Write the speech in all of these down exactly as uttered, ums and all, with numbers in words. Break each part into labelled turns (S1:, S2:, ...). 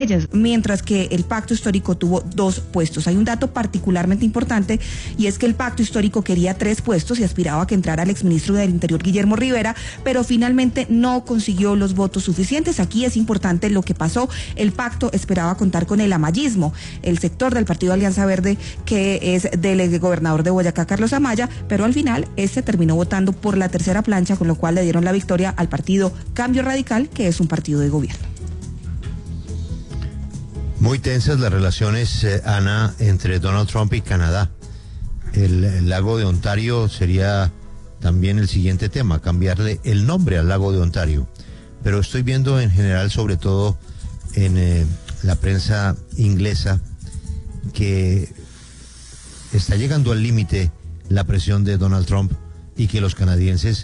S1: ellas, mientras que el pacto histórico tuvo dos puestos. Hay un dato particularmente importante y es que el pacto histórico quería tres puestos y aspiraba a que entrara el exministro del Interior Guillermo Rivera, pero finalmente no consiguió los votos suficientes. Aquí es importante lo que pasó. El pacto esperaba contar con el amayismo, el sector del Partido Alianza Verde que es del gobernador de Boyacá, Carlos Amaya, pero al final este terminó votando por la tercera plancha, con lo cual le dieron la victoria al partido Cambio Radical, que es un partido de gobierno.
S2: Muy tensas las relaciones, eh, Ana, entre Donald Trump y Canadá. El, el lago de Ontario sería también el siguiente tema, cambiarle el nombre al lago de Ontario. Pero estoy viendo en general, sobre todo en eh, la prensa inglesa, que está llegando al límite la presión de Donald Trump y que los canadienses,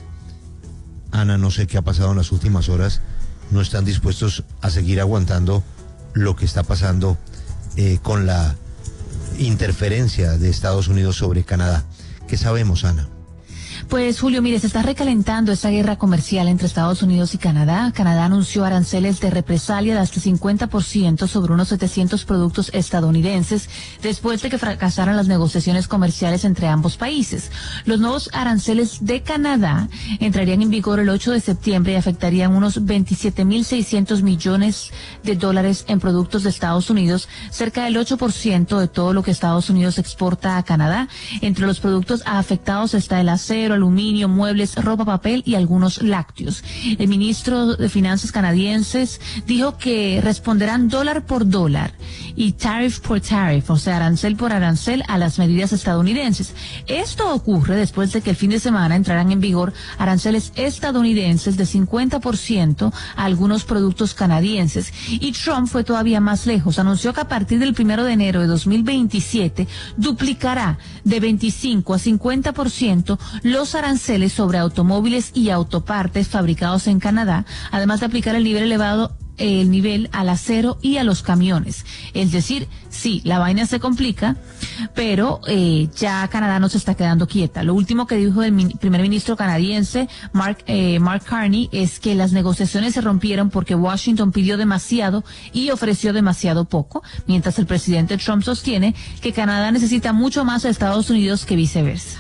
S2: Ana, no sé qué ha pasado en las últimas horas, no están dispuestos a seguir aguantando lo que está pasando eh, con la interferencia de Estados Unidos sobre Canadá. ¿Qué sabemos, Ana?
S3: Pues Julio, mire, se está recalentando esta guerra comercial entre Estados Unidos y Canadá. Canadá anunció aranceles de represalia de hasta cincuenta por ciento sobre unos setecientos productos estadounidenses después de que fracasaran las negociaciones comerciales entre ambos países. Los nuevos aranceles de Canadá entrarían en vigor el ocho de septiembre y afectarían unos veintisiete mil seiscientos millones de dólares en productos de Estados Unidos, cerca del ocho por ciento de todo lo que Estados Unidos exporta a Canadá. Entre los productos afectados está el acero, aluminio, muebles, ropa, papel y algunos lácteos. El ministro de Finanzas canadienses dijo que responderán dólar por dólar y tariff por tariff, o sea, arancel por arancel a las medidas estadounidenses. Esto ocurre después de que el fin de semana entrarán en vigor aranceles estadounidenses de cincuenta por ciento a algunos productos canadienses. Y Trump fue todavía más lejos. Anunció que a partir del primero de enero de dos mil veintisiete duplicará de veinticinco a cincuenta por ciento los aranceles sobre automóviles y autopartes fabricados en Canadá, además de aplicar el nivel elevado el nivel al acero y a los camiones. Es decir, sí, la vaina se complica, pero eh, ya Canadá no se está quedando quieta. Lo último que dijo el min- primer ministro canadiense, Mark, eh, Mark Carney, es que las negociaciones se rompieron porque Washington pidió demasiado y ofreció demasiado poco, mientras el presidente Trump sostiene que Canadá necesita mucho más a Estados Unidos que viceversa.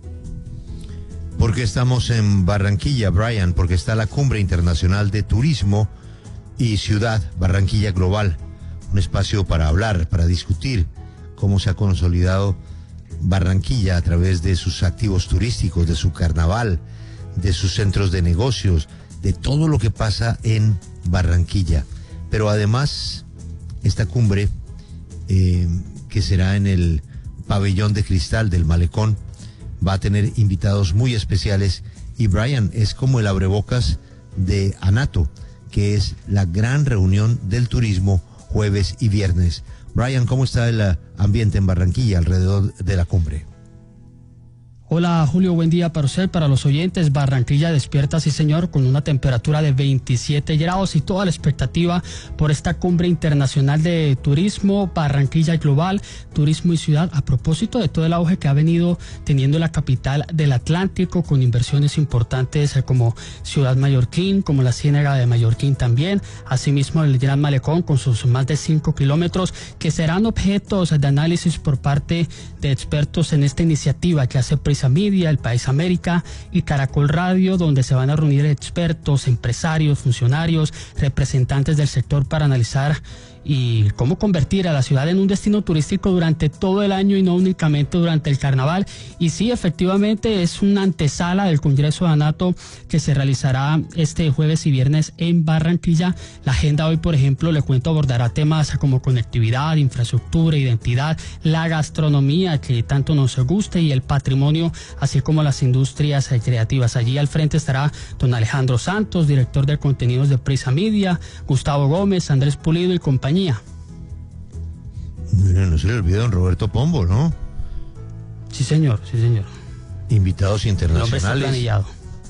S2: ¿Por qué estamos en Barranquilla, Brian? Porque está la Cumbre Internacional de Turismo y Ciudad Barranquilla Global, un espacio para hablar, para discutir cómo se ha consolidado Barranquilla a través de sus activos turísticos, de su carnaval, de sus centros de negocios, de todo lo que pasa en Barranquilla. Pero además, esta cumbre, eh, que será en el pabellón de cristal del Malecón, va a tener invitados muy especiales y Brian, es como el abrebocas de ANATO, que es la gran reunión del turismo jueves y viernes. Brian, ¿cómo está el ambiente en Barranquilla alrededor de la cumbre?
S4: Hola Julio, buen día para usted, para los oyentes. Barranquilla despierta, sí señor, con una temperatura de veintisiete grados y toda la expectativa por esta cumbre internacional de turismo, Barranquilla Global, turismo y ciudad, a propósito de todo el auge que ha venido teniendo la capital del Atlántico, con inversiones importantes como Ciudad Mallorquín, como la Ciénaga de Mallorquín también, asimismo el Gran Malecón con sus más de cinco kilómetros que serán objetos de análisis por parte de expertos en esta iniciativa que hace Media, El País América y Caracol Radio, donde se van a reunir expertos, empresarios, funcionarios, representantes del sector para analizar y cómo convertir a la ciudad en un destino turístico durante todo el año y no únicamente durante el carnaval. Y sí, efectivamente es una antesala del Congreso de ANATO que se realizará este jueves y viernes en Barranquilla. La agenda hoy, por ejemplo, le cuento, abordará temas como conectividad, infraestructura, identidad, la gastronomía que tanto nos gusta y el patrimonio, así como las industrias creativas. Allí al frente estará don Alejandro Santos, director de contenidos de Prisa Media, Gustavo Gómez, Andrés Pulido y compañía.
S2: Mira, no se le olvida don Roberto Pombo, ¿no?
S4: Sí, señor, sí, señor.
S2: Invitados internacionales.
S4: El hombre está planillado.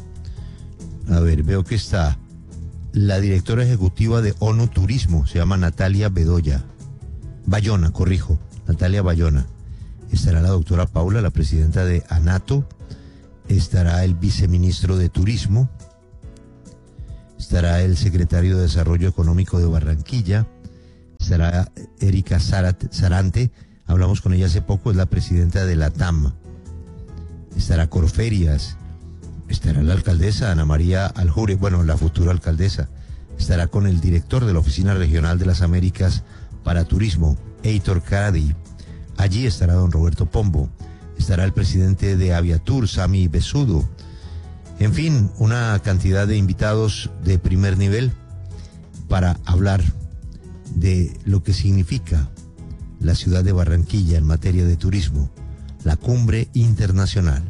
S2: A ver, veo que está la directora ejecutiva de ONU Turismo, se llama Natalia Bedoya. Bayona, corrijo, Natalia Bayona. Estará la doctora Paula, la presidenta de ANATO. Estará el viceministro de Turismo. Estará el secretario de Desarrollo Económico de Barranquilla. estará Erika Sarante, hablamos con ella hace poco, es la presidenta de la T A M. Estará Corferias, estará la alcaldesa Ana María Aljure, bueno, la futura alcaldesa. Estará con el director de la Oficina Regional de las Américas para Turismo, Heitor Caradi. Allí estará don Roberto Pombo. Estará el presidente de Aviatur, Sami Besudo. En fin, una cantidad de invitados de primer nivel para hablar de lo que significa la ciudad de Barranquilla en materia de turismo, la cumbre internacional.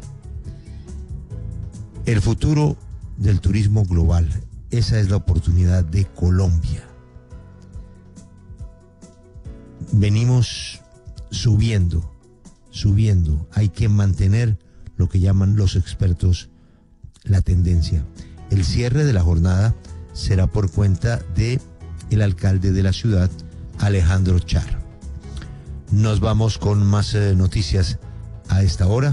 S2: El futuro del turismo global, esa es la oportunidad de Colombia. Venimos subiendo, subiendo, hay que mantener lo que llaman los expertos la tendencia. El cierre de la jornada será por cuenta de el alcalde de la ciudad, Alejandro Char. Nos vamos con más eh, noticias a esta hora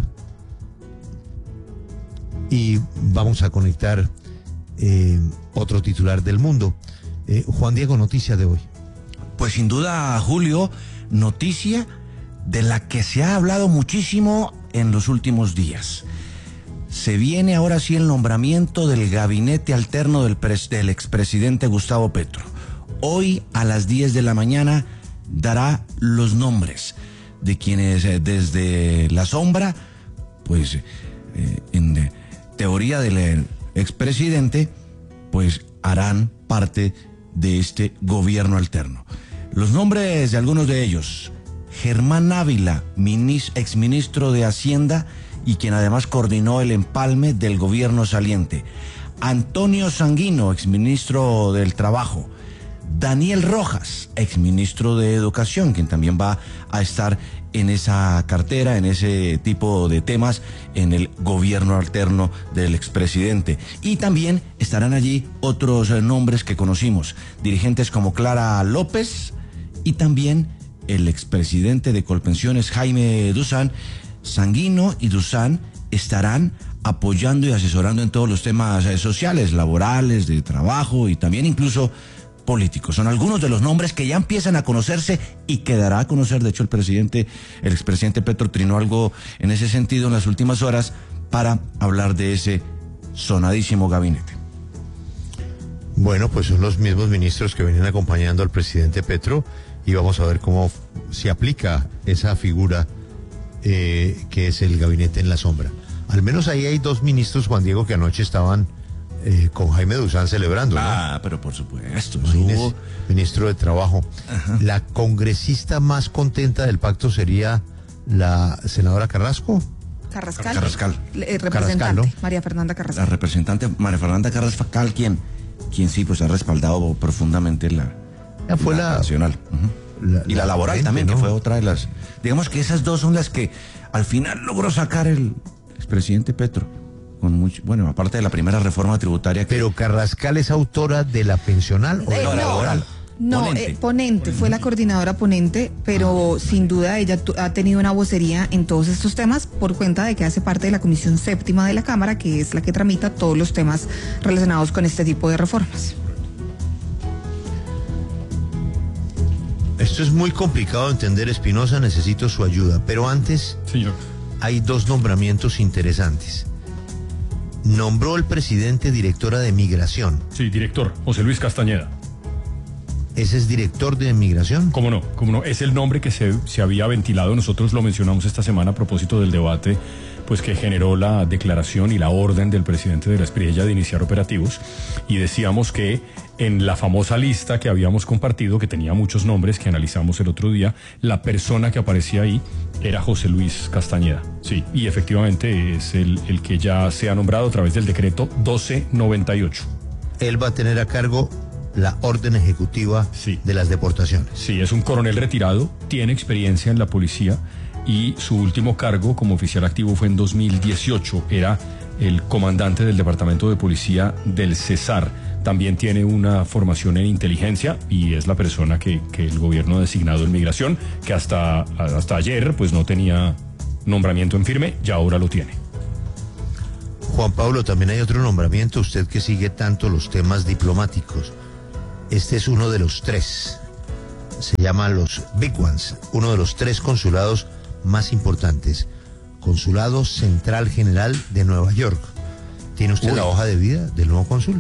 S2: y vamos a conectar eh, otro titular del mundo. Eh, Juan Diego, noticia de hoy.
S5: Pues sin duda, Julio, noticia de la que se ha hablado muchísimo en los últimos días. Se viene ahora sí el nombramiento del gabinete alterno del, pres, del expresidente Gustavo Petro. Hoy a las diez de la mañana dará los nombres de quienes eh, desde la sombra, pues eh, en eh, teoría del eh, expresidente, pues harán parte de este gobierno alterno. Los nombres de algunos de ellos: Germán Ávila, minis, exministro de Hacienda y quien además coordinó el empalme del gobierno saliente; Antonio Sanguino, exministro del Trabajo; Daniel Rojas, exministro de Educación, quien también va a estar en esa cartera, en ese tipo de temas, en el gobierno alterno del expresidente. Y también estarán allí otros nombres que conocimos, dirigentes como Clara López y también el expresidente de Colpensiones, Jaime Duzán. Sanguino y Duzán estarán apoyando y asesorando en todos los temas sociales, laborales, de trabajo y también incluso políticos. Son algunos de los nombres que ya empiezan a conocerse y que dará a conocer. De hecho, el presidente, el expresidente Petro trinó algo en ese sentido en las últimas horas para hablar de ese sonadísimo gabinete.
S2: Bueno, pues son los mismos ministros que venían acompañando al presidente Petro y vamos a ver cómo se aplica esa figura eh, que es el gabinete en la sombra. Al menos ahí hay dos ministros, Juan Diego, que anoche estaban eh, con Jaime Duzán celebrando.
S5: Ah,
S2: ¿no?
S5: pero por supuesto.
S2: Hubo... ministro de Trabajo. Ajá. La congresista más contenta del pacto sería la senadora Carrasco.
S1: Carrascal.
S5: Carrascal.
S1: Eh, representante, Carrascal, ¿no? María Fernanda Carrascal.
S5: La representante María Fernanda Carrascal, quien, quien sí, pues ha respaldado profundamente la,
S2: ya fue
S5: la,
S2: la
S5: nacional. Uh-huh. la, y la, la laboral gente, también, ¿no? Que fue otra de las... Digamos que esas dos son las que al final logró sacar el expresidente Petro. Con mucho, bueno, aparte de la primera reforma tributaria. Que...
S2: Pero Carrascal es autora de la pensional o de
S1: eh,
S2: la
S1: no,
S2: laboral.
S1: No, ponente. Eh, ponente, fue la coordinadora ponente, pero ah. sin duda ella ha tenido una vocería en todos estos temas por cuenta de que hace parte de la Comisión Séptima de la Cámara, que es la que tramita todos los temas relacionados con este tipo de reformas.
S2: Esto es muy complicado de entender, Espinosa, necesito su ayuda, pero antes
S6: Señor.
S2: Hay dos nombramientos interesantes. Nombró el presidente directora de Migración.
S6: Sí, director, José Luis Castañeda.
S2: ¿Ese es director de Migración?
S6: ¿Cómo no? ¿Cómo no? Es el nombre que se, se había ventilado. Nosotros lo mencionamos esta semana a propósito del debate pues que generó la declaración y la orden del presidente de la Espriella de iniciar operativos. Y decíamos que en la famosa lista que habíamos compartido, que tenía muchos nombres que analizamos el otro día, la persona que aparecía ahí era José Luis Castañeda. Sí, y efectivamente es el, el que ya se ha nombrado a través del decreto doce noventa y ocho.
S2: Él va a tener a cargo la orden ejecutiva
S6: sí.
S2: de las deportaciones.
S6: Sí, es un coronel retirado, tiene experiencia en la policía y su último cargo como oficial activo fue en dos mil dieciocho. Era el comandante del departamento de policía del Cesar. También tiene una formación en inteligencia y es la persona que, que el gobierno ha designado en migración, que hasta, hasta ayer pues no tenía nombramiento en firme, ya ahora lo tiene.
S2: Juan Pablo, también hay otro nombramiento, usted que sigue tanto los temas diplomáticos. Este es uno de los tres. se llama los Big Ones, uno de los tres consulados más importantes. Consulado Central General de Nueva York. ¿Tiene usted
S5: Uy.
S2: la hoja de vida del nuevo cónsul?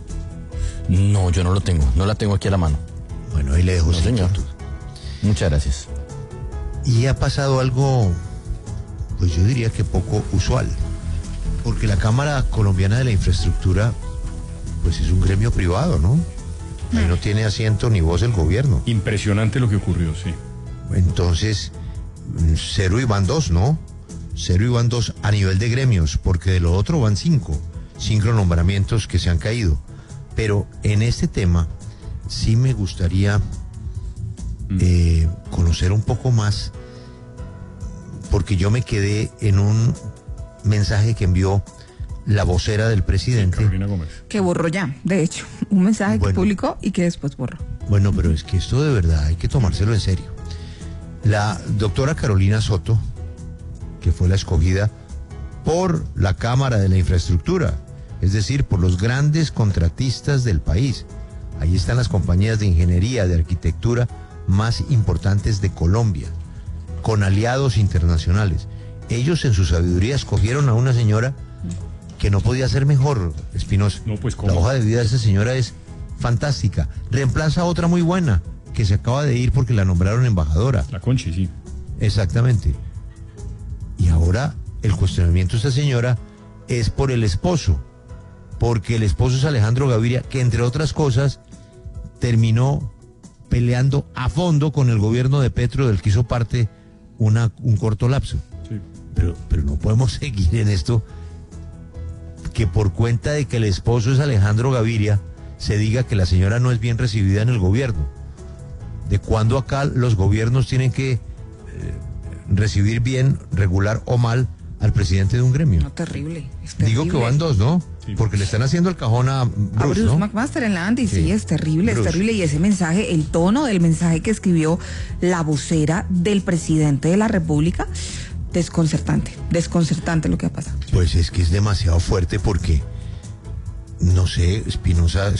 S7: No, yo no lo tengo, no la tengo aquí a la mano.
S2: Bueno, ahí le dejo
S7: No,
S2: esa
S7: señor.
S2: inquietud.
S7: Muchas gracias.
S2: Y ha pasado algo, pues yo diría que poco usual, porque la Cámara Colombiana de la Infraestructura, pues es un gremio privado, ¿no? Ahí no tiene asiento ni voz el gobierno.
S6: Impresionante lo que ocurrió, sí.
S2: Entonces, cero y van dos, ¿no? Cero y van dos a nivel de gremios, porque de lo otro van cinco, cinco nombramientos que se han caído. Pero en este tema sí me gustaría eh, conocer un poco más, porque yo me quedé en un mensaje que envió la vocera del presidente.
S6: Carolina Gómez.
S1: Que borró ya, de hecho, un mensaje que
S2: Bueno.
S1: publicó y que después borró.
S2: Bueno, pero es que esto de verdad hay que tomárselo en serio. La doctora Carolina Soto, que fue la escogida por la Cámara de la Infraestructura, es decir, por los grandes contratistas del país. Ahí están las compañías de ingeniería, de arquitectura más importantes de Colombia, con aliados internacionales. Ellos en su sabiduría escogieron a una señora que no podía ser mejor, Espinosa.
S6: No, pues, ¿cómo?
S2: La hoja de vida de esa señora es fantástica. Reemplaza a otra muy buena, que se acaba de ir porque la nombraron embajadora.
S6: La Conchi, sí.
S2: Exactamente. Y ahora el cuestionamiento de esta señora es por el esposo, porque el esposo es Alejandro Gaviria, que entre otras cosas terminó peleando a fondo con el gobierno de Petro, del que hizo parte una, un corto lapso.
S6: Sí.
S2: Pero, pero no podemos seguir en esto, que por cuenta de que el esposo es Alejandro Gaviria, se diga que la señora no es bien recibida en el gobierno. ¿De cuándo acá los gobiernos tienen que eh, recibir bien, regular o mal al presidente de un gremio?
S1: No, terrible. Es terrible.
S2: Digo que van dos, ¿no?
S6: Sí.
S2: Porque le están haciendo el cajón a Bruce,
S1: a Bruce
S2: ¿no?
S1: McMaster en la Andy, sí.
S2: Sí.
S1: es terrible,
S2: Bruce.
S1: es terrible. Y ese mensaje, el tono del mensaje que escribió la vocera del presidente de la República, desconcertante, desconcertante lo que ha pasado.
S2: Pues es que es demasiado fuerte porque, no sé, Espinosa,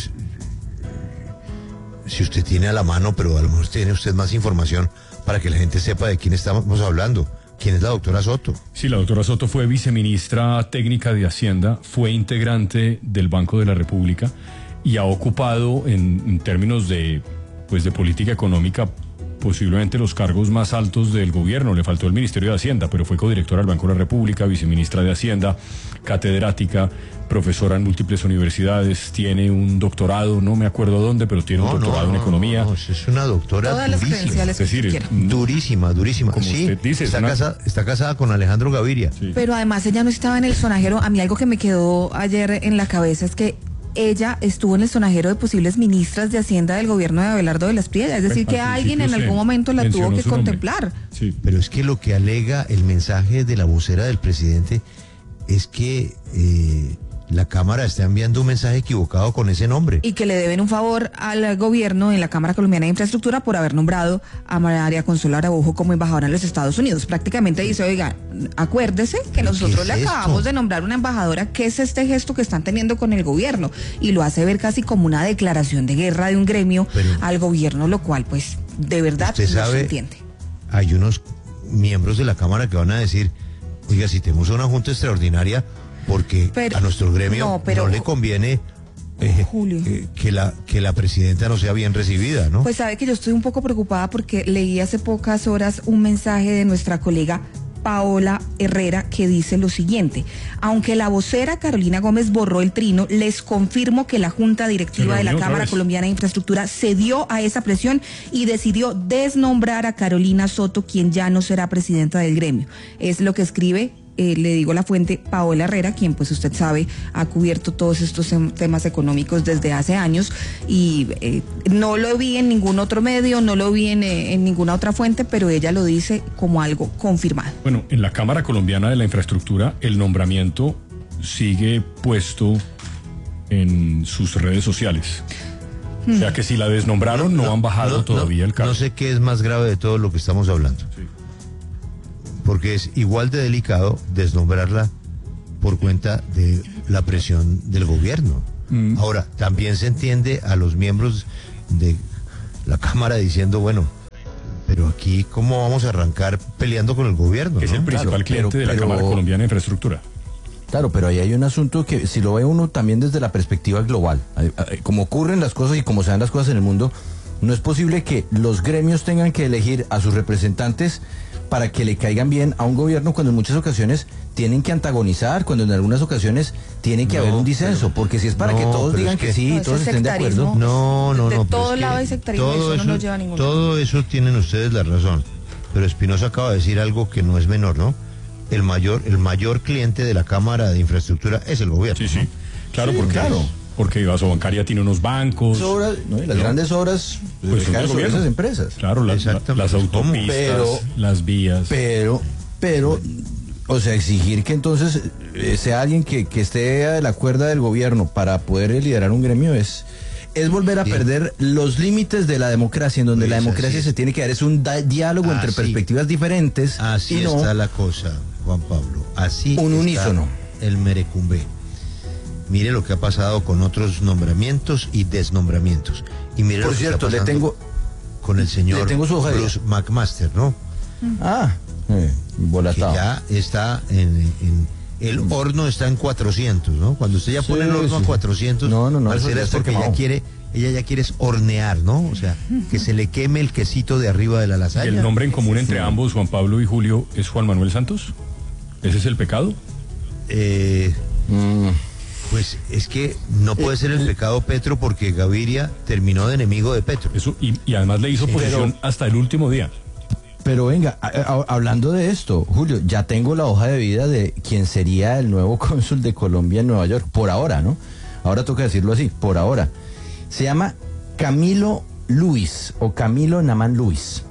S2: si usted tiene a la mano, pero a lo mejor tiene usted más información para que la gente sepa de quién estamos hablando. ¿Quién es la doctora Soto?
S6: Sí, la doctora Soto fue viceministra técnica de Hacienda, fue integrante del Banco de la República y ha ocupado en, en términos de, pues, de política económica posiblemente los cargos más altos del gobierno. Le faltó el Ministerio de Hacienda, pero fue codirectora del Banco de la República, viceministra de Hacienda, catedrática, profesora en múltiples universidades, tiene un doctorado, no me acuerdo dónde, pero tiene un doctorado en economía.
S2: No, es una doctora
S1: Todas las
S2: durísima.
S1: credenciales
S6: Es
S1: que
S6: decir,
S1: usted quiera.
S2: Durísima, durísima.
S6: Como
S2: Sí,
S6: usted dice, es
S2: está,
S6: una-
S2: casada, está casada con Alejandro Gaviria.
S6: Sí.
S1: Pero además ella no estaba en el sonajero. A mí algo que me quedó ayer en la cabeza es que ella estuvo en el sonajero de posibles ministras de Hacienda del gobierno de Abelardo de la Espriella. Es decir,
S6: Pues,
S1: que
S6: al
S1: alguien en
S6: principio
S1: algún
S6: se
S1: momento la tuvo
S6: mencionó
S1: que
S6: su nombre.
S1: contemplar.
S6: Sí.
S2: Pero es que lo que alega el mensaje de la vocera del presidente es que eh, la Cámara está enviando un mensaje equivocado con ese nombre.
S1: Y que le deben un favor al gobierno en la Cámara Colombiana de Infraestructura por haber nombrado a María Consuelo Araujo como embajadora en los Estados Unidos. Prácticamente dice, oiga, acuérdese que
S2: ¿Pero
S1: nosotros
S2: qué
S1: le
S2: es esto?
S1: acabamos de nombrar una embajadora. ¿Qué es este gesto que están teniendo con el gobierno? Y lo hace ver casi como una declaración de guerra de un gremio
S2: Pero-
S1: al gobierno, lo cual, pues, de verdad
S2: Usted
S1: no se
S2: sabe-
S1: entiende.
S2: Hay unos miembros de la Cámara que van a decir, oiga, si tenemos una junta extraordinaria, porque
S1: Pero-
S2: a nuestro gremio
S1: no, pero-
S2: no le conviene eh,
S1: Julio.
S2: eh, que la que la presidenta no sea bien recibida, ¿no?
S1: Pues sabe que yo estoy un poco preocupada porque leí hace pocas horas un mensaje de nuestra colega Paola Herrera que dice lo siguiente: aunque la vocera Carolina Gómez borró el trino, les confirmo que la Junta Directiva
S6: Se
S1: de la
S6: reunió otra
S1: Cámara
S6: vez.
S1: Colombiana de Infraestructura cedió a esa presión y decidió desnombrar a Carolina Soto, quien ya no será presidenta del gremio. Es lo que escribe, eh, le digo la fuente, Paola Herrera, quien pues usted sabe ha cubierto todos estos em- temas económicos desde hace años y eh, no lo vi en ningún otro medio, no lo vi en, eh, en ninguna otra fuente, pero ella lo dice como algo confirmado.
S6: Bueno, en la Cámara Colombiana de la Infraestructura el nombramiento sigue puesto en sus redes sociales. O sea que si la desnombraron no, han bajado
S2: no,
S6: todavía
S2: no,
S6: el cargo.
S2: No sé qué es más grave de todo lo que estamos hablando.
S6: Sí.
S2: Porque es igual de delicado desnombrarla por cuenta de la presión del gobierno.
S6: Mm.
S2: Ahora, también se entiende a los miembros de la Cámara diciendo, bueno, pero aquí cómo vamos a arrancar peleando con el gobierno,
S6: Que es
S2: ¿no?
S6: el principal
S5: Claro,
S6: cliente
S5: pero-
S6: de la
S5: pero-
S6: Cámara Colombiana de Infraestructura.
S5: Claro, pero ahí hay un asunto que si lo ve uno también desde la perspectiva global, eh, eh, como ocurren las cosas y como se dan las cosas en el mundo, no es posible que los gremios tengan que elegir a sus representantes para que le caigan bien a un gobierno cuando en muchas ocasiones tienen que antagonizar, cuando en algunas ocasiones tiene que
S2: No,
S5: haber un disenso,
S2: pero-
S5: porque si es para
S2: no,
S5: que todos
S2: pero
S5: digan
S2: es
S5: que,
S2: que-
S5: sí
S1: No,
S5: y
S1: eso
S5: todos
S1: es
S5: estén de
S1: sectarismo.
S5: acuerdo.
S2: No, no,
S1: De
S2: no. pero
S1: todo
S2: es
S1: lado
S2: que
S1: hay sectarismo,
S2: todo
S1: eso no nos lleva a ningún lado.
S2: Todo eso tienen ustedes la razón. Pero Espinosa acaba de decir algo que no es menor, ¿no? El mayor, el mayor cliente de la Cámara de Infraestructura es el gobierno.
S6: Sí, sí. Claro,
S5: Sí,
S6: porque,
S5: claro.
S6: porque Bancaria tiene unos bancos.
S5: Obras, ¿no? Y las
S6: No.
S5: grandes obras pues,
S6: Pues son
S5: recaen
S6: del
S5: sobre
S6: gobierno.
S5: esas empresas.
S6: Claro, las,
S2: Exactamente.
S6: las autopistas,
S5: Pero-
S6: las vías.
S5: Pero, pero, o sea, exigir que entonces eh, sea alguien que, que esté a la cuerda del gobierno para poder liderar un gremio es, es volver a
S2: Bien.
S5: perder los límites de la democracia, en donde
S2: Pues
S5: la
S2: así
S5: democracia
S2: es.
S5: se tiene que dar, es un da- diálogo entre
S2: Así.
S5: perspectivas diferentes
S2: Así
S5: y no
S2: está la cosa, Juan Pablo. Así
S5: Un
S2: está
S5: unísono.
S2: el merecumbe. Mire lo que ha pasado con otros nombramientos y desnombramientos. Y mire
S5: Por
S2: lo que
S5: cierto,
S2: está
S5: le
S2: pasando
S5: tengo-
S2: con el señor
S5: le tengo su hoja de
S2: Bruce McMaster, ¿no?
S5: Ah, eh,
S2: Que
S5: volatado.
S2: ya está en, en- el horno está en cuatrocientos, ¿no? Cuando usted ya pone el
S5: Sí,
S2: horno
S5: sí.
S2: a cuatrocientos,
S5: No, no, no, eso
S2: Marcela,
S5: ya
S2: es
S5: está
S2: porque ella
S5: quemado.
S2: quiere, ella ya quiere es hornear, ¿no? O sea, que se le queme el quesito de arriba de la
S6: ¿Y
S2: lasaña.
S6: el nombre en común entre ambos, Juan Pablo y Julio, es Juan Manuel Santos? ¿Ese es el pecado?
S2: Eh,
S5: Mm.
S2: Pues es que no puede ser el pecado Petro porque Gaviria terminó de enemigo de Petro.
S6: Eso, y, y además le hizo
S2: Sí,
S6: oposición hasta el último día.
S5: Pero venga, a- a- hablando de esto, Julio, ya tengo la hoja de vida de quien sería el nuevo cónsul de Colombia en Nueva York, por ahora, ¿no? Ahora toca decirlo así, por ahora. Se llama Camilo Luis o Camilo Namán Luis.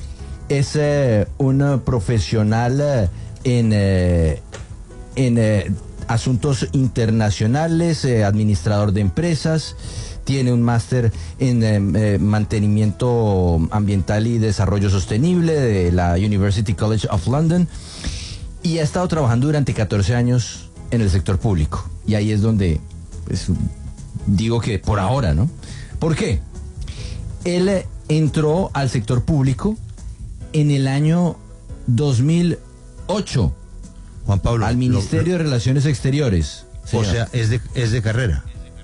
S5: Es eh, un eh, profesional eh, en, eh, en eh, asuntos internacionales, eh, administrador de empresas, tiene un máster en eh, eh, mantenimiento ambiental y desarrollo sostenible de la University College of London y ha estado trabajando durante catorce años en el sector público. Y ahí es donde pues, digo que por ahora, ¿no? ¿Por qué? Él eh, entró al sector público en el año dos mil ocho
S2: Juan Pablo.
S5: al
S2: lo-
S5: Ministerio de Relaciones Exteriores.
S2: lo- o
S5: señor.
S2: sea, es de, es de carrera.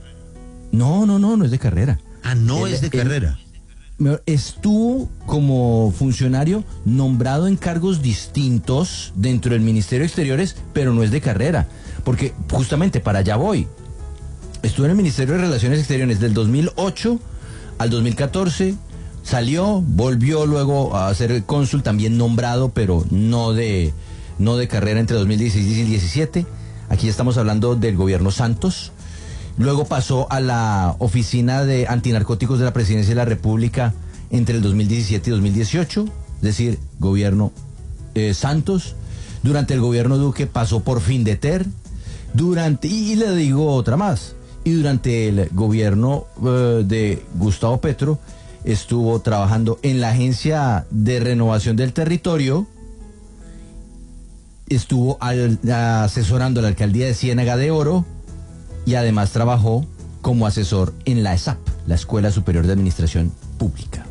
S5: No, no, no, no es de carrera.
S2: Ah, no
S5: Él-
S2: es de
S5: él-
S2: carrera.
S5: Me- Estuvo como funcionario nombrado en cargos distintos dentro del Ministerio de Exteriores, pero no es de carrera. Porque justamente para allá voy. Estuvo en el Ministerio de Relaciones Exteriores del dos mil ocho al dos mil catorce. Salió, volvió luego a ser cónsul, también nombrado, pero no de, no de carrera entre dos mil dieciséis y dos mil diecisiete. Aquí estamos hablando del gobierno Santos. Luego pasó a la Oficina de Antinarcóticos de la Presidencia de la República entre el dos mil diecisiete y dos mil dieciocho, es decir, gobierno eh, Santos. Durante el gobierno Duque pasó por Findeter. Durante, y le digo otra más, y durante el gobierno eh, de Gustavo Petro estuvo trabajando en la Agencia de Renovación del Territorio, estuvo al- asesorando a la Alcaldía de Ciénaga de Oro, y además trabajó como asesor en la E S A P, la Escuela Superior de Administración Pública.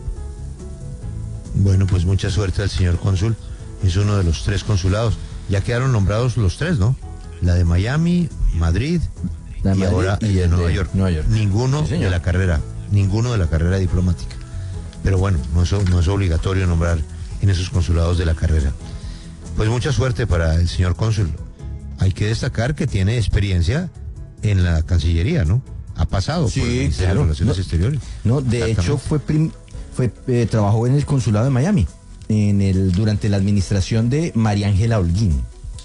S2: Bueno, pues mucha suerte al señor cónsul. Es uno de los tres consulados. Ya quedaron nombrados los tres, ¿no? La de Miami, Madrid
S5: La de
S2: y
S5: Madrid
S2: ahora
S5: y
S2: el de
S5: el
S2: Nueva
S5: de
S2: York.
S5: Nueva York.
S2: Ninguno
S5: Sí, señor.
S2: de la carrera, ninguno de la carrera diplomática. Pero bueno, no es, no es obligatorio nombrar en esos consulados de la carrera. Pues mucha suerte para el señor cónsul. Hay que destacar que tiene experiencia en la Cancillería, ¿no? Ha pasado
S5: Sí,
S2: por el Ministerio
S5: claro.
S2: de Relaciones
S5: No,
S2: Exteriores.
S5: No, de
S2: Exactamente.
S5: hecho fue, prim- fue eh, trabajó en el consulado de Miami, en el durante la administración de María Ángela Holguín.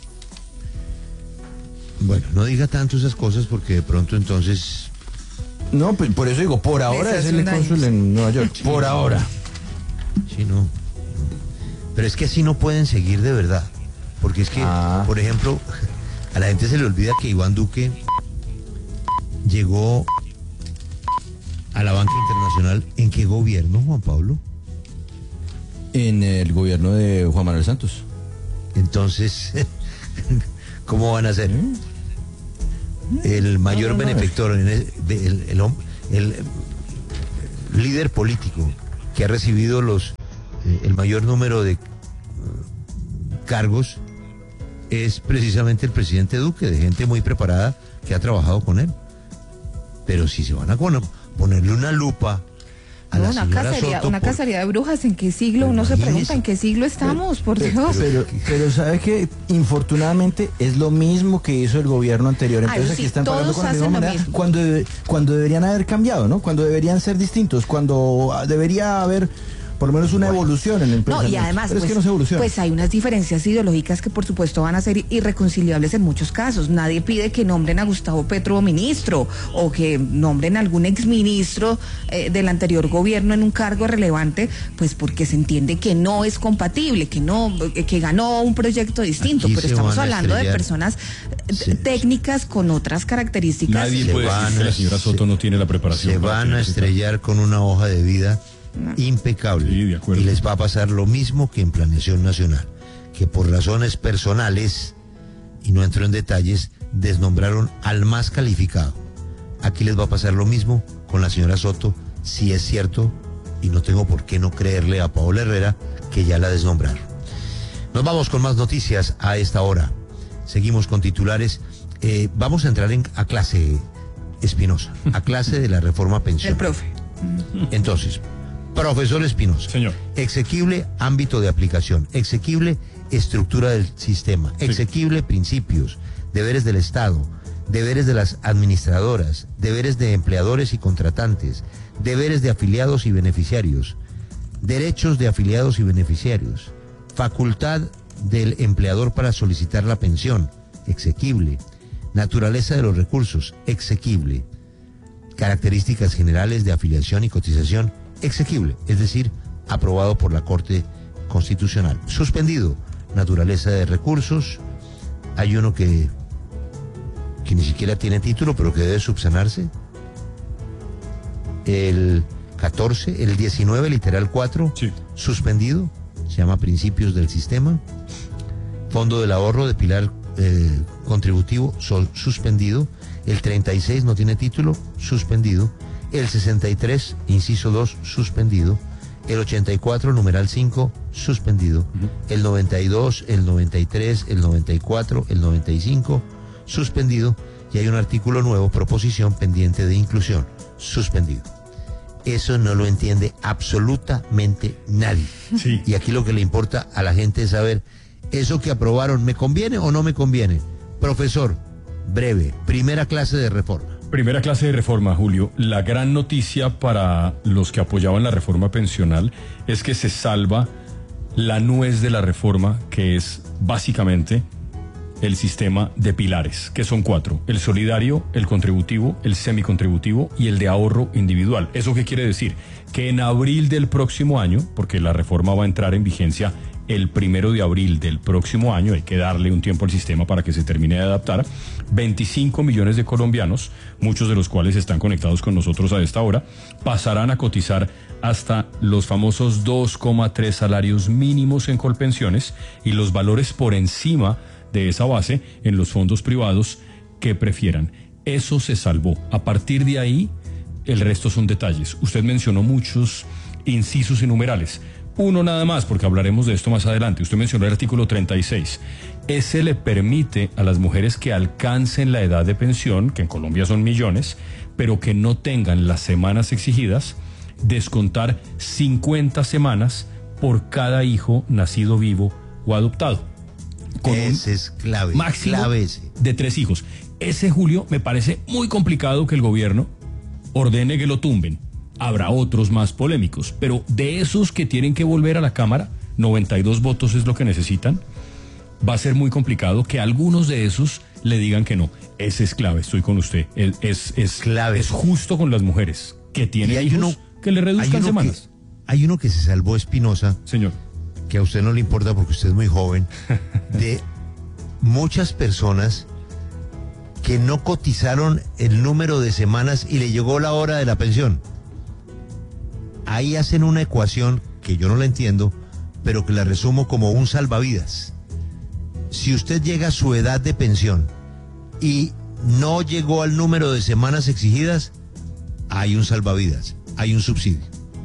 S2: Bueno, no diga tanto esas cosas porque de pronto entonces...
S5: No, pues por eso digo, por ahora
S1: Ese
S5: es
S1: es
S5: el
S1: un daño.
S5: cónsul en Nueva York. Por ahora.
S2: Sí, no. Pero es que así no pueden seguir de verdad. Porque es que,
S5: Ah.
S2: por ejemplo, a la gente se le olvida que Iván Duque llegó a la banca internacional. ¿En qué gobierno, Juan Pablo?
S5: En el gobierno de Juan Manuel Santos.
S2: Entonces, ¿cómo van a ser? El mayor
S5: No, no, no.
S2: benefactor, en el, de- el- el hom- el- líder político que ha recibido los eh, el mayor número de uh, cargos es precisamente el presidente Duque, de gente muy preparada que ha trabajado con él. Pero si se van a poner, ponerle una lupa a
S1: no,
S2: la
S1: una
S2: señora
S1: cacería,
S2: Soto
S1: una
S2: por...
S1: cacería de brujas, ¿en qué siglo? Uno se
S2: Imagínese.
S1: pregunta, ¿en qué siglo estamos? Por Dios.
S8: Pero, pero sabe que infortunadamente es lo mismo que hizo el gobierno anterior. Entonces
S1: Ay,
S8: aquí
S1: sí,
S8: están pagando
S1: todos
S8: con la
S1: hacen
S8: misma
S1: lo
S8: moneda
S1: mismo.
S8: cuando, debe- cuando deberían haber cambiado, ¿no? Cuando deberían ser distintos, cuando ah, debería haber por lo menos una evolución en el
S1: No,
S8: pensamiento.
S1: y además,
S8: Pero
S1: pues,
S8: es que no se evoluciona.
S1: pues hay unas diferencias ideológicas que por supuesto van a ser irreconciliables en muchos casos. Nadie pide que nombren a Gustavo Petro ministro o que nombren a algún exministro eh, del anterior gobierno en un cargo relevante, pues porque se entiende que no es compatible, que no, eh, que ganó un proyecto distinto,
S2: Aquí
S1: pero
S2: se
S1: estamos
S2: van a
S1: hablando de
S2: estrellar.
S1: personas eh,
S2: Se-
S1: técnicas con otras características.
S6: Nadie
S2: Se
S6: puede
S2: van
S6: decir que
S2: a-
S6: la señora Soto
S2: se-
S6: no tiene la preparación.
S2: Se
S6: para
S2: van
S6: tener
S2: a
S6: ese
S2: estrellar con una hoja de vida impecable.
S6: Sí, de acuerdo.
S2: Y les va a pasar lo mismo que en Planeación Nacional, que por razones personales, y no entro en detalles, desnombraron al más calificado. Aquí les va a pasar lo mismo con la señora Soto, si es cierto, y no tengo por qué no creerle a Paola Herrera, que ya la desnombraron. Nos vamos con más noticias a esta hora. Seguimos con titulares. Eh, vamos a entrar en, a clase, Espinosa, a clase de la reforma pensional.
S1: El profe.
S2: Entonces, profesor Espinosa.
S6: Señor.
S2: Exequible ámbito de aplicación, exequible estructura del sistema,
S6: Sí.
S2: exequible principios, deberes del Estado, deberes de las administradoras, deberes de empleadores y contratantes, deberes de afiliados y beneficiarios, derechos de afiliados y beneficiarios, facultad del empleador para solicitar la pensión, exequible, naturaleza de los recursos, exequible, características generales de afiliación y cotización, exequible, es decir, aprobado por la Corte Constitucional. Suspendido, naturaleza de recursos, hay uno que, que ni siquiera tiene título, pero que debe subsanarse. El catorce, el diecinueve, literal cuatro,
S6: Sí.
S2: suspendido, se llama Principios del Sistema. Fondo del Ahorro de Pilar eh, Contributivo, sol, suspendido. El treinta y seis no tiene título, suspendido. El sesenta y tres, inciso dos, suspendido. El ochenta y cuatro, numeral cinco, suspendido. Uh-huh. El noventa y dos, el noventa y tres, el noventa y cuatro, el noventa y cinco, suspendido. Y hay un artículo nuevo, proposición pendiente de inclusión, suspendido. Eso no lo entiende absolutamente nadie.
S6: Sí.
S2: Y aquí lo que le importa a la gente es saber, ¿eso que aprobaron me conviene o no me conviene? Profesor, breve, primera clase de reforma.
S6: Primera clase de reforma, Julio. La gran noticia para los que apoyaban la reforma pensional es que se salva la nuez de la reforma, que es básicamente el sistema de pilares, que son cuatro: el solidario, el contributivo, el semicontributivo y el de ahorro individual. ¿Eso qué quiere decir? Que en abril del próximo año, porque la reforma va a entrar en vigencia el primero de abril del próximo año, hay que darle un tiempo al sistema para que se termine de adaptar, veinticinco millones de colombianos, muchos de los cuales están conectados con nosotros a esta hora, pasarán a cotizar hasta los famosos dos coma tres salarios mínimos en Colpensiones y los valores por encima de esa base en los fondos privados que prefieran. Eso se salvó. A partir de ahí, el resto son detalles. Usted mencionó muchos incisos y numerales. Uno nada más, porque hablaremos de esto más adelante. Usted mencionó el artículo treinta y seis. Ese le permite a las mujeres que alcancen la edad de pensión, que en Colombia son millones, pero que no tengan las semanas exigidas, descontar cincuenta semanas por cada hijo nacido vivo o adoptado. Con
S2: ese es clave,
S6: máximo
S2: clave ese.
S6: de tres hijos. Ese, Julio, me parece muy complicado que el gobierno ordene que lo tumben. Habrá otros más polémicos, pero de esos que tienen que volver a la Cámara, noventa y dos votos es lo que necesitan, va a ser muy complicado que algunos de esos le digan que no. Ese es clave, estoy con usted. Es, es, es
S2: clave.
S6: Es justo con las mujeres que tienen hijos
S2: uno,
S6: que le reduzcan semanas.
S2: Que, hay uno que se salvó, Espinosa.
S6: Señor.
S2: Que a usted no le importa porque usted es muy joven, de muchas personas que no cotizaron el número de semanas y le llegó la hora de la pensión. Ahí hacen una ecuación que yo no la entiendo, pero que la resumo como un salvavidas. Si usted llega a su edad de pensión y no llegó al número de semanas exigidas, hay un salvavidas. hay un subsidio.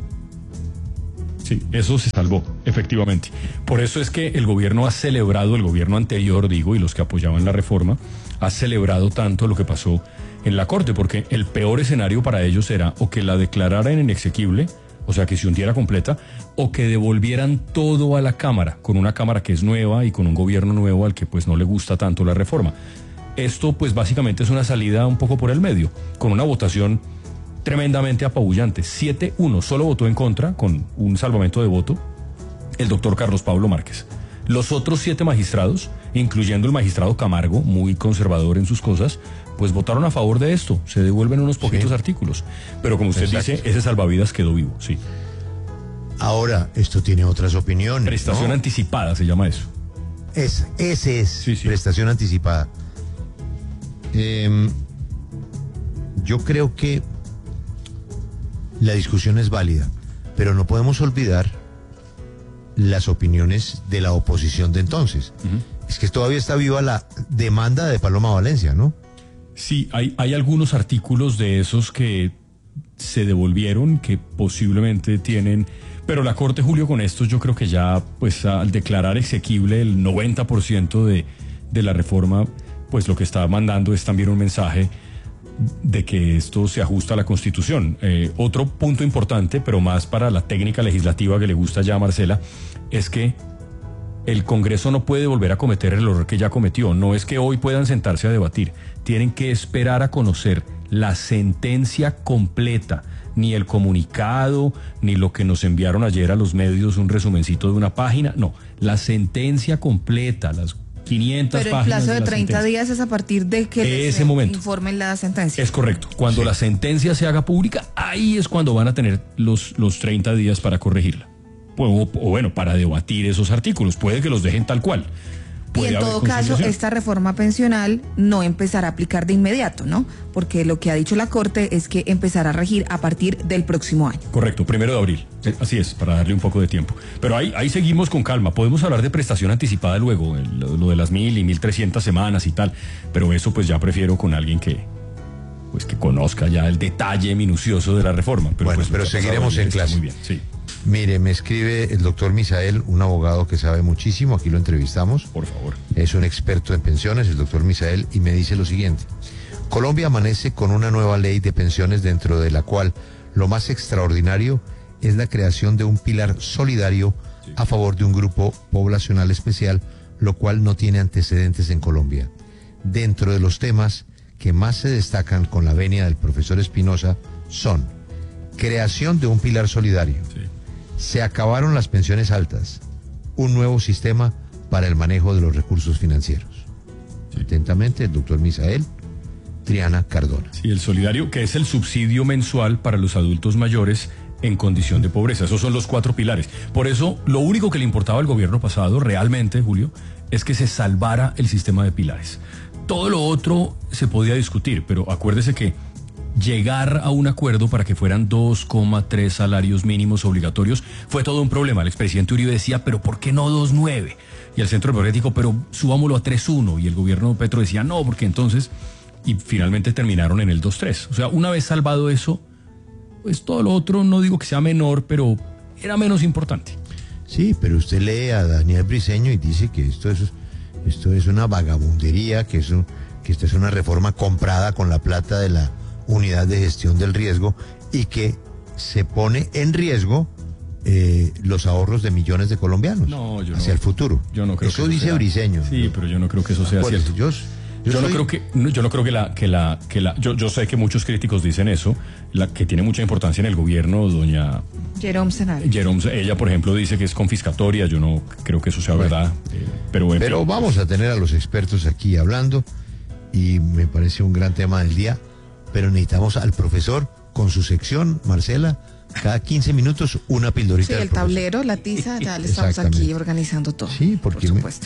S6: Sí, eso se salvó, efectivamente. Por eso es que el gobierno ha celebrado, el gobierno anterior, digo, y los que apoyaban la reforma, ha celebrado tanto lo que pasó en la Corte, porque el peor escenario para ellos era o que la declararan inexequible, o sea, que se hundiera completa, o que devolvieran todo a la Cámara, con una Cámara que es nueva y con un gobierno nuevo al que pues no le gusta tanto la reforma. Esto pues básicamente es una salida un poco por el medio, con una votación tremendamente apabullante. siete uno, solo votó en contra, con un salvamento de voto, el doctor Carlos Pablo Márquez. Los otros siete magistrados, incluyendo el magistrado Camargo, muy conservador en sus cosas, pues votaron a favor de esto. Se devuelven unos poquitos sí. artículos. Pero como usted Exacto. dice, ese salvavidas quedó vivo, sí.
S2: Ahora, esto tiene otras opiniones.
S6: Prestación ¿no? anticipada se llama eso.
S2: Es, ese es sí, sí. prestación anticipada. Eh, yo creo que la discusión es válida, pero no podemos olvidar las opiniones de la oposición de entonces. Uh-huh. Es que todavía está viva la demanda de Paloma Valencia, ¿no?
S6: Sí, hay, hay algunos artículos de esos que se devolvieron, que posiblemente tienen... Pero la Corte, Julio, con estos yo creo que ya, pues al declarar exequible el noventa por ciento de, de la reforma, pues lo que está mandando es también un mensaje de que esto se ajusta a la Constitución. Eh, otro punto importante, pero más para la técnica legislativa que le gusta ya a Marcela, es que el Congreso no puede volver a cometer el error que ya cometió. No es que hoy puedan sentarse a debatir, tienen que esperar a conocer la sentencia completa, ni el comunicado, ni lo que nos enviaron ayer a los medios, un resumencito de una página, no, la sentencia completa, las quinientas
S1: Pero el
S6: páginas
S1: plazo de,
S6: de
S1: treinta
S6: sentencia.
S1: días es a partir de que
S6: ese
S1: les
S6: momento.
S1: informen la sentencia.
S6: Es correcto. Cuando sí. la sentencia se haga pública, ahí es cuando van a tener los, los treinta días para corregirla. O, o bueno, para debatir esos artículos. Puede que los dejen tal cual.
S1: Y en todo caso, esta reforma pensional no empezará a aplicar de inmediato, ¿no? Porque lo que ha dicho la Corte es que empezará a regir a partir del próximo año.
S6: Correcto, primero de abril. Así es, para darle un poco de tiempo. Pero ahí, ahí seguimos con calma. Podemos hablar de prestación anticipada luego, lo, lo de las mil y mil trescientas semanas y tal. Pero eso pues ya prefiero con alguien que, pues, que conozca ya el detalle minucioso de la reforma. Pero,
S2: bueno,
S6: pues,
S2: pero seguiremos en clase.
S6: Muy bien, sí.
S2: Mire, me escribe el doctor Misael, un abogado que sabe muchísimo, aquí lo entrevistamos.
S6: Por favor.
S2: Es un experto en pensiones, el doctor Misael, y me dice lo siguiente. Colombia amanece con una nueva ley de pensiones dentro de la cual lo más extraordinario es la creación de un pilar solidario sí. a favor de un grupo poblacional especial, lo cual no tiene antecedentes en Colombia. Dentro de los temas que más se destacan con la venia del profesor Espinosa son creación de un pilar solidario. Sí. Se acabaron las pensiones altas, un nuevo sistema para el manejo de los recursos financieros. Sí. Atentamente, el doctor Misael Triana Cardona.
S6: Sí, el solidario, que es el subsidio mensual para los adultos mayores en condición de pobreza. Esos son los cuatro pilares. Por eso, lo único que le importaba al gobierno pasado, realmente, Julio, es que se salvara el sistema de pilares. Todo lo otro se podía discutir, pero acuérdese que llegar a un acuerdo para que fueran dos coma tres salarios mínimos obligatorios fue todo un problema. El expresidente Uribe decía, pero ¿por qué no dos coma nueve? Y el Centro Democrático, pero subámoslo a tres coma uno. Y el gobierno Petro decía, no, porque entonces... Y finalmente terminaron en el dos coma tres. O sea, una vez salvado eso, pues todo lo otro, no digo que sea menor, pero era menos importante.
S2: Sí, pero usted lee a Daniel Briceño y dice que esto es, esto es una vagabundería, que, es un, que esto es una reforma comprada con la plata de la Unidad de Gestión del Riesgo y que se pone en riesgo eh, los ahorros de millones de colombianos
S6: no, yo
S2: hacia
S6: no,
S2: el futuro.
S6: Yo no creo
S2: eso
S6: que
S2: dice
S6: sea.
S2: Briceño.
S6: Sí,
S2: ¿no?
S6: pero yo no creo que eso sea
S2: Por
S6: cierto.
S2: Yo, yo,
S6: yo no
S2: soy...
S6: creo que no, yo no creo que la que la que la yo yo sé que muchos críticos dicen eso, la que tiene mucha importancia en el gobierno, doña
S1: Jerome Senal.
S6: Jerome, ella por ejemplo dice que es confiscatoria, yo no creo que eso sea bueno, verdad, eh, pero bueno.
S2: Pero vamos a tener a los expertos aquí hablando y me parece un gran tema del día, pero necesitamos al profesor con su sección, Marcela, cada quince minutos una pildorita.
S1: Sí,
S2: del
S1: el
S2: profesor.
S1: Tablero, la tiza, ya le estamos aquí organizando todo.
S2: Sí, porque
S1: por supuesto.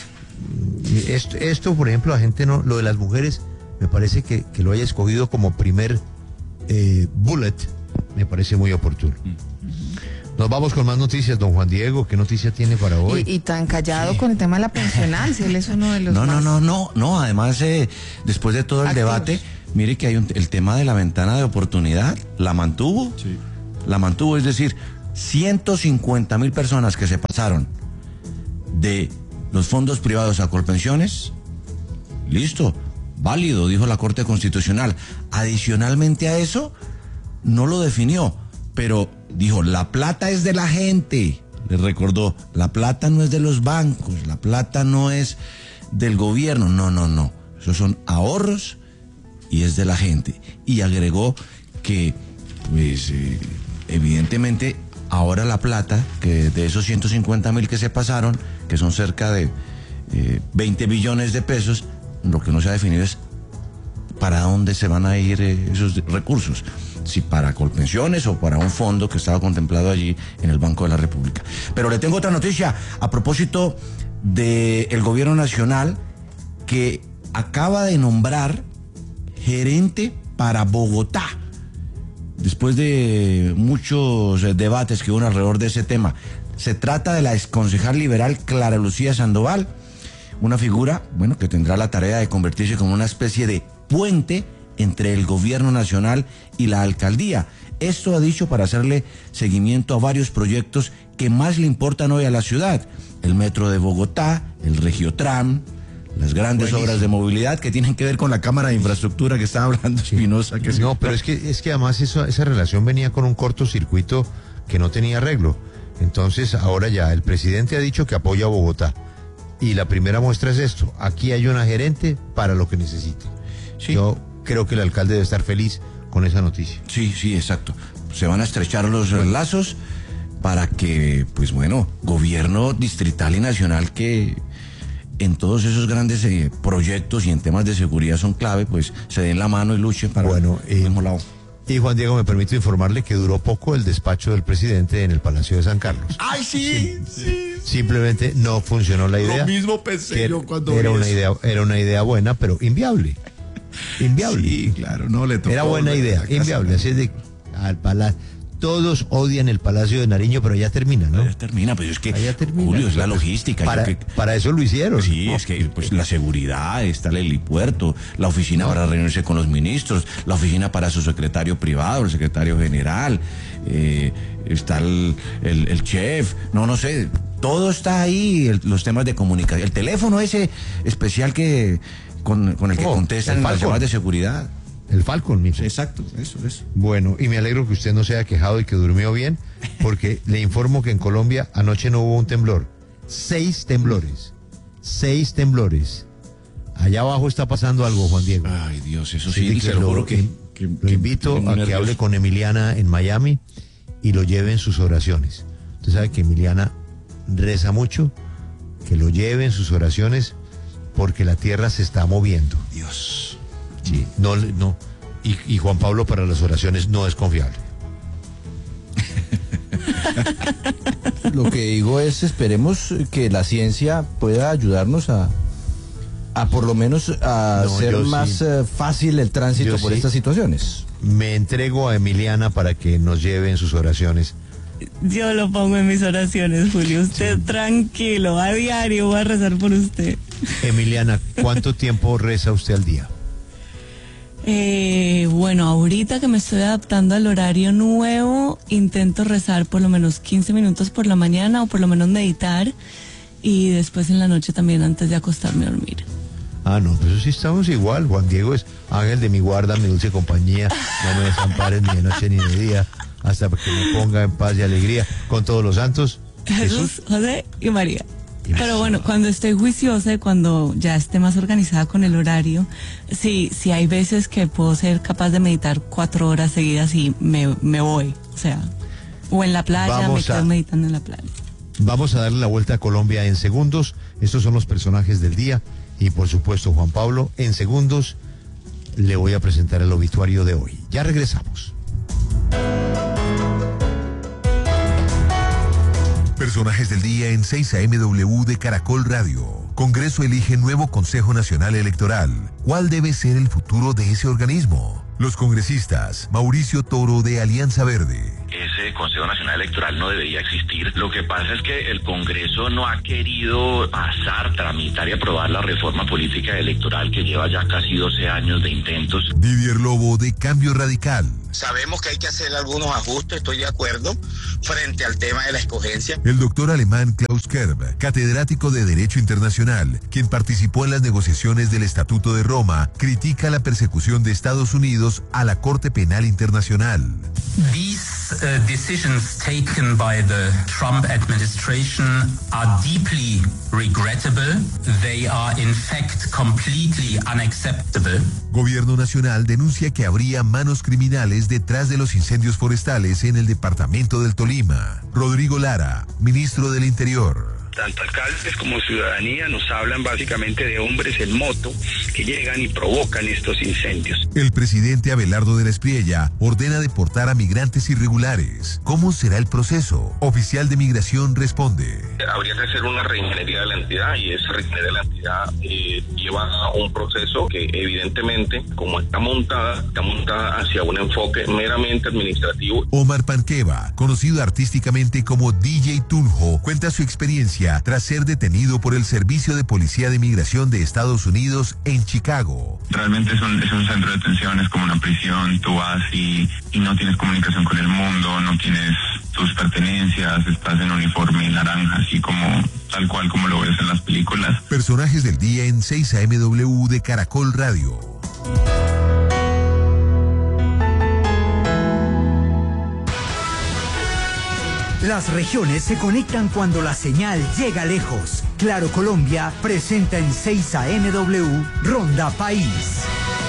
S2: Me, esto, esto, por ejemplo, la gente no, lo de las mujeres, me parece que, que lo haya escogido como primer eh, bullet, me parece muy oportuno. Mm. Nos vamos con más noticias, don Juan Diego, ¿qué noticia tiene para hoy?
S1: Y, y tan callado sí. con el tema de la pensional, si él es uno de los
S5: No,
S1: más...
S5: no, no, no, no, además, eh, después de todo el
S1: activos.
S5: debate, mire que hay un, el tema de la ventana de oportunidad, la mantuvo.
S6: Sí.
S5: la mantuvo, es decir, ciento cincuenta mil personas que se pasaron de los fondos privados a Colpensiones, listo, válido, dijo la Corte Constitucional. Adicionalmente a eso, no lo definió, pero dijo, la plata es de la gente. Les recordó, la plata no es de los bancos, la plata no es del gobierno, no, no, no. Esos son ahorros y es de la gente. Y agregó que, pues, eh, evidentemente, ahora la plata, que de esos ciento cincuenta mil que se pasaron, que son cerca de eh, veinte billones de pesos, lo que no se ha definido es para dónde se van a ir eh, esos recursos, si para Colpensiones o para un fondo que estaba contemplado allí en el Banco de la República. Pero le tengo otra noticia a propósito del gobierno nacional, que acaba de nombrar gerente para Bogotá, después de muchos debates que hubo alrededor de ese tema. Se trata de la exconcejal liberal Clara Lucía Sandoval, una figura, bueno, que tendrá la tarea de convertirse como una especie de puente entre el gobierno nacional y la alcaldía. Esto ha dicho para hacerle seguimiento a varios proyectos que más le importan hoy a la ciudad: el metro de Bogotá, el Regiotram, las grandes Buenísimo. obras de movilidad que tienen que ver con la Cámara de Infraestructura que estaba hablando Espinosa. Que
S2: no, pero es que, es que además eso, esa relación venía con un cortocircuito que no tenía arreglo. Entonces ahora ya el presidente ha dicho que apoya a Bogotá. Y la primera muestra es esto: aquí hay una gerente para lo que necesite. Sí. Yo creo que el alcalde debe estar feliz con esa noticia.
S5: Sí, sí, exacto. Se van a estrechar los bueno. lazos para que, pues bueno, gobierno distrital y nacional, que en todos esos grandes eh, proyectos y en temas de seguridad son clave, pues se den la mano y luchen para
S2: bueno,
S5: el mismo lado.
S2: Y Juan Diego, me permito informarle que duró poco el despacho del presidente en el Palacio de San Carlos.
S5: ¡Ay, sí! sí, sí.
S2: Simplemente no funcionó la idea.
S5: Lo mismo pensé yo cuando
S2: era una idea, era una idea buena, pero inviable. Inviable.
S5: Sí, claro, no le tocó.
S2: Era buena idea, inviable. Así es de al palacio. Todos odian el Palacio de Nariño, pero ya termina, ¿no?
S5: Ya termina, pero es que,
S2: termina,
S5: Julio, es la logística.
S2: Para,
S5: que,
S2: para eso lo hicieron.
S5: Sí,
S2: ¿no?
S5: es que pues la seguridad, está el helipuerto, la oficina no. para reunirse con los ministros, la oficina para su secretario privado, el secretario general, eh, está el, el, el chef, no, no sé, todo está ahí, el, los temas de comunicación, el teléfono ese especial que con, con el que oh, contestan las llamadas de seguridad.
S2: El Falcon, mijo.
S5: Exacto, eso, eso.
S2: Bueno, y me alegro que usted no se haya quejado y que durmió bien, porque le informo que en Colombia anoche no hubo un temblor. Seis temblores. Seis temblores. Allá abajo está pasando algo, Juan Diego.
S5: Ay, Dios, eso sí,
S2: sí
S5: se lo juro que, que,
S2: Lo invito que, que a que nervioso. hable con Emiliana en Miami y lo lleve en sus oraciones. Usted sabe que Emiliana reza mucho, que lo lleve en sus oraciones, porque la tierra se está moviendo.
S5: Dios.
S2: Sí, no, no. Y, y Juan Pablo para las oraciones no es confiable.
S8: Lo que digo es, esperemos que la ciencia pueda ayudarnos a, a por lo menos a no, hacer más sí. uh, fácil el tránsito yo por sí. estas situaciones.
S2: Me entrego a Emiliana para que nos lleve en sus oraciones.
S9: Yo lo pongo en mis oraciones, Julio. Usted sí. tranquilo, a diario voy a rezar por usted.
S2: Emiliana, ¿cuánto tiempo reza usted al día?
S9: Eh, bueno, ahorita que me estoy adaptando al horario nuevo, intento rezar por lo menos quince minutos por la mañana, o por lo menos meditar, y después en la noche también antes de acostarme a dormir.
S2: Ah, no, pues sí estamos igual. Juan Diego es ángel de mi guarda, mi dulce compañía, no me desampares ni de noche ni de día, hasta que me ponga en paz y alegría con todos los santos.
S9: Jesús, Jesús José y María. Pero bueno, cuando estoy juiciosa y cuando ya esté más organizada con el horario, sí, sí hay veces que puedo ser capaz de meditar cuatro horas seguidas y me, me voy, o sea, o en la playa, Vamos me quedo a... meditando en la playa.
S2: Vamos a darle la vuelta a Colombia en segundos. Estos son los personajes del día y por supuesto Juan Pablo, en segundos le voy a presentar el obituario de hoy. Ya regresamos.
S10: Personajes del día en seis A M W de Caracol Radio. Congreso elige nuevo Consejo Nacional Electoral. ¿Cuál debe ser el futuro de ese organismo? Los congresistas, Mauricio Toro de Alianza Verde.
S11: Es ese Consejo Nacional Electoral no debería existir. Lo que pasa es que el Congreso no ha querido pasar, tramitar y aprobar la reforma política electoral que lleva ya casi doce años de intentos.
S10: Didier Lobo, de Cambio Radical.
S12: Sabemos que hay que hacer algunos ajustes, estoy de acuerdo, frente al tema de la escogencia.
S10: El doctor alemán Klaus Kerb, catedrático de Derecho Internacional, quien participó en las negociaciones del Estatuto de Roma, critica la persecución de Estados Unidos a la Corte Penal Internacional.
S13: These uh, decisions taken by the Trump administration are deeply regrettable. They are in fact completely unacceptable.
S10: Gobierno Nacional denuncia que habría manos criminales detrás de los incendios forestales en el departamento del Tolima. Rodrigo Lara, ministro del Interior.
S14: Tanto alcaldes como ciudadanía nos hablan básicamente de hombres en moto que llegan y provocan estos incendios.
S10: El presidente Abelardo de la Espriella ordena deportar a migrantes irregulares. ¿Cómo será el proceso? Oficial de Migración responde.
S15: Habría que hacer una reingeniería de la entidad y esa reingeniería de la entidad eh, lleva a un proceso que evidentemente, como está montada, está montada hacia un enfoque meramente administrativo.
S10: Omar Panqueva, conocido artísticamente como D J Tunjo, cuenta su experiencia tras ser detenido por el Servicio de Policía de Migración de Estados Unidos en Chicago.
S16: Realmente es un, es un centro de detención, es como una prisión, tú vas y, y no tienes comunicación con el mundo, no tienes tus pertenencias, estás en uniforme naranja, así como tal cual como lo ves en las películas.
S10: Personajes del día en seis A M W de Caracol Radio.
S17: Las regiones se conectan cuando la señal llega lejos. Claro Colombia presenta en seis A M W Ronda País.